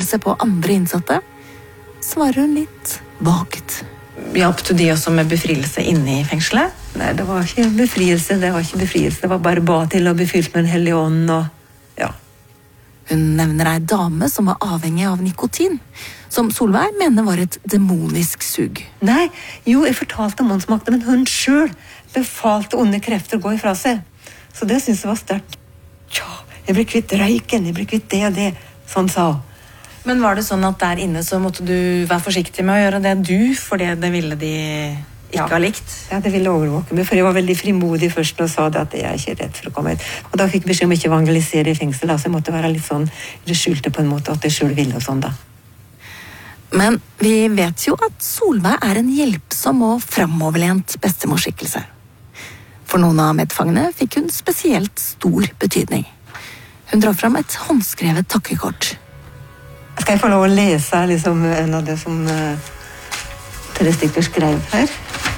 befrielse på andre innsatte, svarer hun litt vagt. Hjalp du de også med befrielse inne i fengselet? Nei, det var ikke befrielse, det var bare ba til å bli fylt med Den hellige ånd, og ja. Hun nevner ei dame som var avhengig av nikotin, som Solveig mener var et demonisk sug. Nei, jo, jeg fortalte om åndsmakten, men hun selv befalte onde krefter å gå ifra seg. Så det synes jeg var sterkt. Tja, jeg ble kvitt røyken, jeg ble kvitt det og det, sånn sa hun. Men var det sånn at der inne så måtte du være forsiktig med å gjøre det du, fordi det ville de ikke ha likt? Ja, det ville overvåke meg, for jeg var veldig frimodig først og sa det at jeg er ikke redd for å komme ut. Og da fikk jeg beskjed om ikke evangelisere i fengsel, så jeg måtte være litt sånn, det skjulte på en måte at jeg selv ville og sånn da. Men vi vet jo at Solveig er en hjelpsom og fremoverlent bestemorskikkelse. For noen av medfangene fikk hun spesielt stor betydning. Hun drar fram et håndskrevet takkekort. Skal jeg få lov å lese liksom, en av det som 3 stykker skrev her?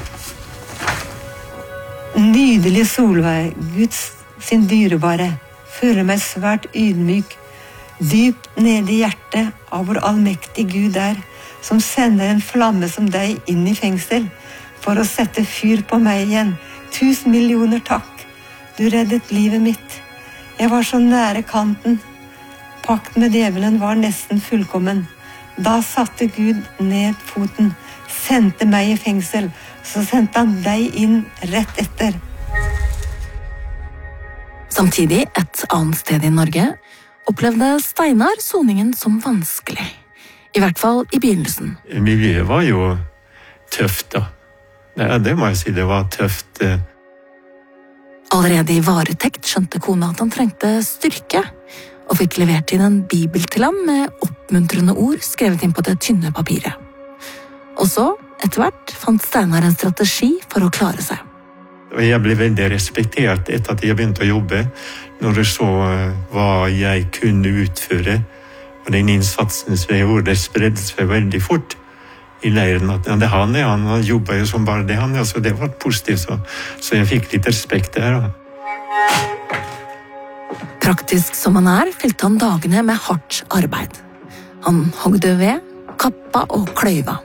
Nydelig Solveig, Guds sin dyrebare, føler meg svært ydmyk, dypt nede i hjertet av hvor allmektig Gud er, som sender en flamme som deg inn i fengsel, for å sette fyr på meg igjen. 1000 millioner takk, du reddet livet mitt. Jeg var så nære kanten. Pakten med djevelen var nesten fullkommen. Da satte Gud ned foten, sendte meg i fengsel, så sendte han deg inn rett etter. Samtidig, et annet sted i Norge, opplevde Steinar soningen som vanskelig. I hvert fall i begynnelsen. Miljøet var jo tøft da. Det må jeg si, det var tøft. Allerede i varetekt skjønte kona at han trengte styrke, og fikk levert inn en bibel til ham med oppmuntrende ord skrevet inn på det tynne papiret. Og så, etter hvert, fant Steinar en strategi for å klare seg. Jeg ble veldig respektert etter at jeg begynte å jobbe, når jeg så hva jeg kunne utføre, og den innsatsen som jeg gjorde, det spredde seg veldig fort i leiren. At ja, han jobbet jo som bare det, så det var positivt, så jeg fikk litt respekt der. Praktisk som han er, fylte han dagene med hardt arbeid. Han hogde ved, kappa og kløyva.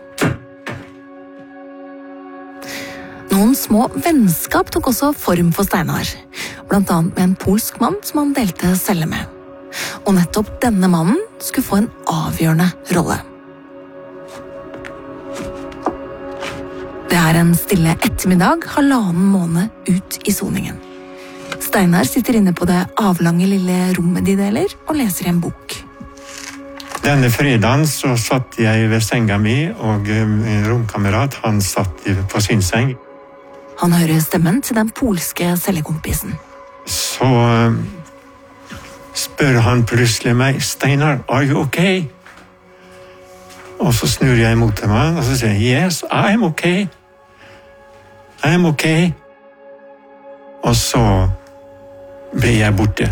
Noen små vennskap tok også form for Steinar, blant annet med en polsk mann som han delte celle med. Og nettopp denne mannen skulle få en avgjørende rolle. Det er en stille ettermiddag, 1,5 måned ut i soningen. Steinar sitter inne på det avlange lille rommet de deler og leser i en bok. Denne fredagen så satt jeg ved senga mi, og min romkamerat, han satt på sin seng. Han hører stemmen til den polske cellekompisen. Så spør han plutselig meg, Steinar, are you okay? Og så snur jeg mot ham, og så sier jeg, yes, I'm okay. I'm okay. Og så ble jeg borte.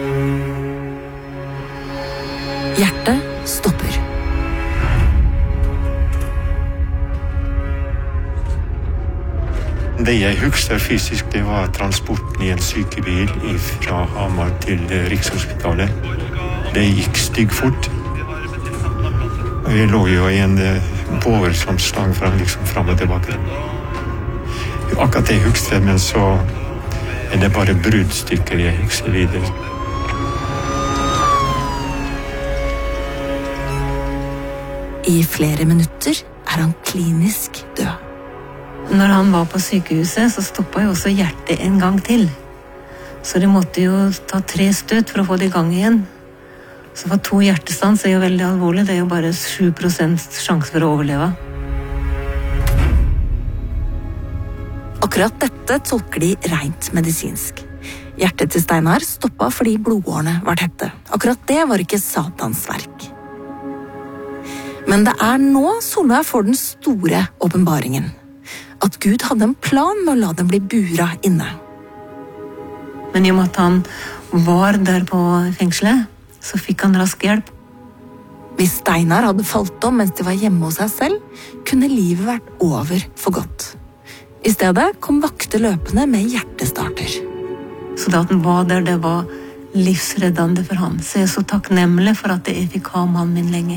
Hjertet stopper. Det jeg husker fysisk, det var transporten i en sykebil fra Hamar til Rikshospitalet. Det gikk stygg fort. Vi lå jo i en båre som slang fram og tilbake. Akkurat det jeg husker, men så er det bare bruddstykker jeg husker videre. I flere minutter er han klinisk død. Når han var på sykehuset, så stoppet jo også hjertet en gang til. Så de måtte jo ta 3 støt for å få det i gang igjen. Så for 2 hjertestans er jo veldig alvorlig. Det er jo bare 7% sjanse for å overleve. Akkurat dette tolker de rent medisinsk. Hjertet til Steinar stoppet fordi blodårene var tette. Akkurat det var ikke Satans verk. Men det er nå Solveig får den store åpenbaringen. At Gud hadde en plan med å la dem bli bura inne. Men i og med at han var der på fengselet, så fikk han rask hjelp. Hvis Steinar hadde falt om mens de var hjemme hos seg selv, kunne livet vært over for godt. I stedet kom vakter løpende med hjertestarter. Så da at han var der, det var livsreddende for han. Så jeg er så takknemlig for at jeg fikk ha mannen min lenge.